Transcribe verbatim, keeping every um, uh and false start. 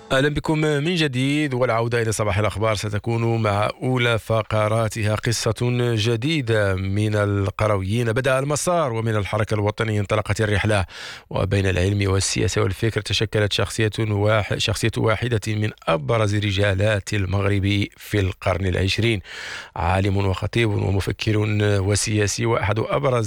أهلا بكم من جديد، والعودة إلى صباح الأخبار ستكون مع أولى فقراتها قصة جديدة. من القرويين بدأ المسار، ومن الحركة الوطنية انطلقت الرحلة، وبين العلم والسياسة والفكر تشكلت شخصية واحد شخصية واحدة من أبرز رجالات المغرب في القرن العشرين. عالم وخطيب ومفكر وسياسي، وأحد أبرز